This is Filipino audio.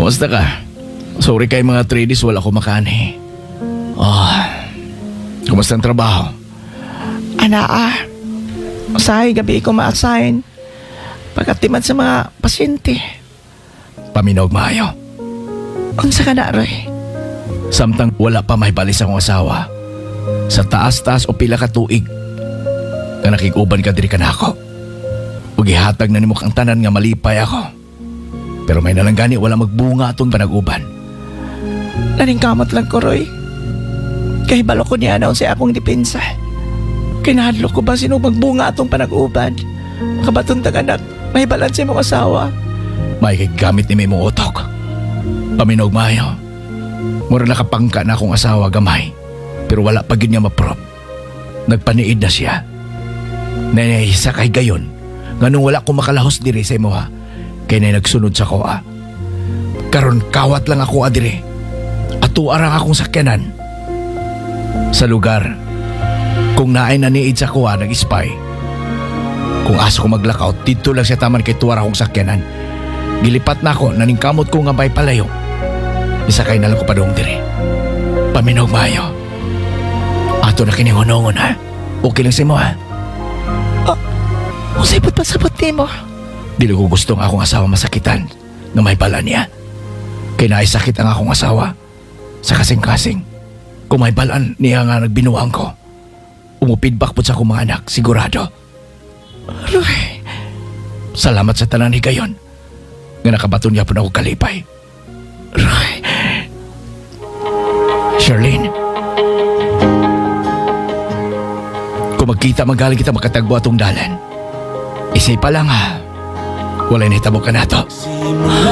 Kumusta ka? Sorry kay mga 3 days wala ko makani. Kumusta ang trabaho? Usahay gabi ko ma-assign. Pagkatiman sa mga pasyente. Paminog maayo. Unsa ka na, Roy? Samtang wala pa may balis akong asawa. Sa taas-taas o pila ka tuig. Nga nakikuban ka diri ka na ako. Ug ihatag na nimo kang tanan nga malipay ako. Pero may nalanggani wala magbunga atong panag-uban. Naningkamot lang ko, Roy. Kahibalo ko niya na sa akong depensa. Kinahadlo ko ba sino magbunga atong panag-uban? Makabatong taganak, may balanse mong asawa. May gamit ni mong utok. Paminog maayo. Mura nakapangka na akong asawa gamay. Pero wala pa gid niya ma-prove. Nagpaniid na siya. Nanayisa kay gayon. Nganong wala ko makalahos diri sa imo ha. Kay na nagsunod sa koa. Karon kawat lang ako adire. Ato arang akong sakyanan. Sa lugar. Kung naay naniid sa koa nag-spy. Kung aso ko maglakaw, dito lang siya taman kay tuwara akong sakyanan. Gilipat na ako, naningkamot ko nga may palayo. Isakay na lang ko pa doong diri. Paminog maayo. Ato na kiningonongon ha. Okay lang si mo ha. Kung sipot pa sabot mo. Dili ko gusto ang akong asawa masakitan na may bala niya. Kaya naisakit ang akong asawa sa kasing-kasing. Kung may balaan niya nga nagbinuang ko. Umupidbak po sa akong mga anak, sigurado. Roy. Salamat sa tanan ni gayon. Nga nakabaton niya po na ako kalipay. Roy. Charlene. Kung magkita magaling kita makatagbo atong dalan. Isipa lang ha. Wala na hitabo ka na to.